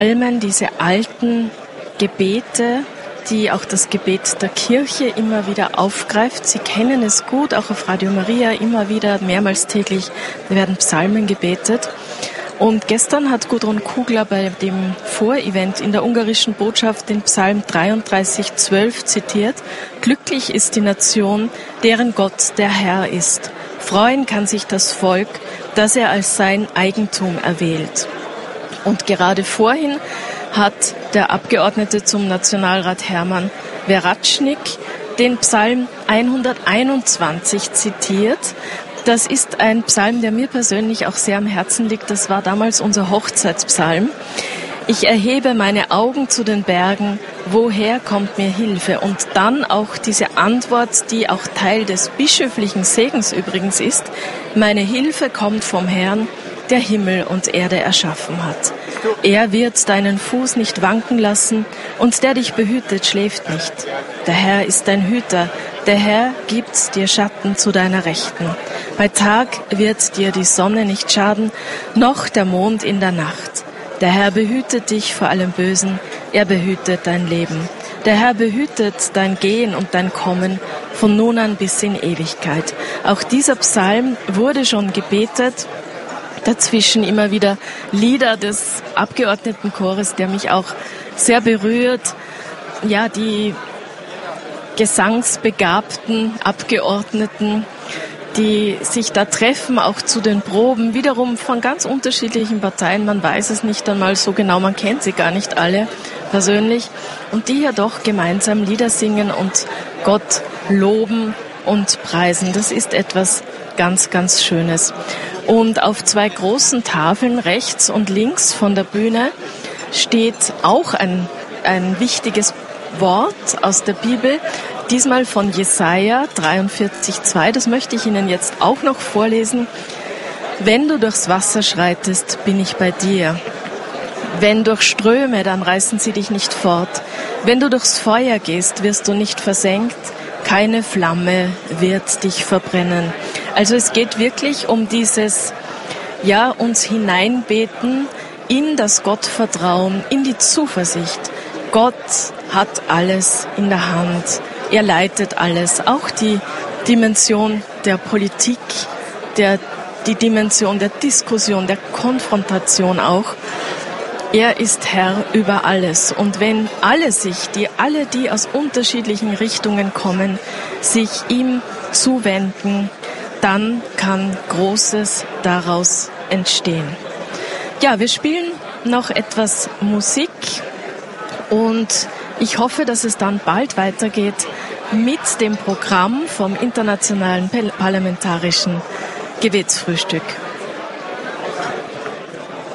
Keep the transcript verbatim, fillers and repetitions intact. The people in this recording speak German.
Psalmen, diese alten Gebete, die auch das Gebet der Kirche immer wieder aufgreift. Sie kennen es gut, auch auf Radio Maria immer wieder, mehrmals täglich werden Psalmen gebetet. Und gestern hat Gudrun Kugler bei dem Vorevent in der ungarischen Botschaft den Psalm dreiunddreißig zwölf zitiert. Glücklich ist die Nation, deren Gott der Herr ist. Freuen kann sich das Volk, das er als sein Eigentum erwählt. Und gerade vorhin hat der Abgeordnete zum Nationalrat Hermann Veratschnik den Psalm hunderteinundzwanzig zitiert. Das ist ein Psalm, der mir persönlich auch sehr am Herzen liegt. Das war damals unser Hochzeitspsalm. Ich erhebe meine Augen zu den Bergen, woher kommt mir Hilfe? Und dann auch diese Antwort, die auch Teil des bischöflichen Segens übrigens ist. Meine Hilfe kommt vom Herrn, der Himmel und Erde erschaffen hat. Er wird deinen Fuß nicht wanken lassen und der dich behütet, schläft nicht. Der Herr ist dein Hüter, der Herr gibt dir Schatten zu deiner Rechten. Bei Tag wird dir die Sonne nicht schaden, noch der Mond in der Nacht. Der Herr behütet dich vor allem Bösen, er behütet dein Leben. Der Herr behütet dein Gehen und dein Kommen von nun an bis in Ewigkeit. Auch dieser Psalm wurde schon gebetet. Dazwischen immer wieder Lieder des Abgeordnetenchores, der mich auch sehr berührt. Ja, die gesangsbegabten Abgeordneten, die sich da treffen, auch zu den Proben, wiederum von ganz unterschiedlichen Parteien. Man weiß es nicht einmal so genau, man kennt sie gar nicht alle persönlich. Und die ja doch gemeinsam Lieder singen und Gott loben und preisen. Das ist etwas ganz, ganz Schönes. Und auf zwei großen Tafeln rechts und links von der Bühne steht auch ein, ein wichtiges Wort aus der Bibel, diesmal von Jesaja dreiundvierzig zwei. Das möchte ich Ihnen jetzt auch noch vorlesen. Wenn du durchs Wasser schreitest, bin ich bei dir. Wenn durch Ströme, dann reißen sie dich nicht fort. Wenn du durchs Feuer gehst, wirst du nicht versenkt. Keine Flamme wird dich verbrennen. Also es geht wirklich um dieses, ja, uns hineinbeten in das Gottvertrauen, in die Zuversicht. Gott hat alles in der Hand. Er leitet alles, auch die Dimension der Politik, der, die Dimension der Diskussion, der Konfrontation auch. Er ist Herr über alles. Und wenn alle sich, die alle, die aus unterschiedlichen Richtungen kommen, sich ihm zuwenden, dann kann Großes daraus entstehen. Ja, wir spielen noch etwas Musik und ich hoffe, dass es dann bald weitergeht mit dem Programm vom Internationalen Parlamentarischen Gebetsfrühstück.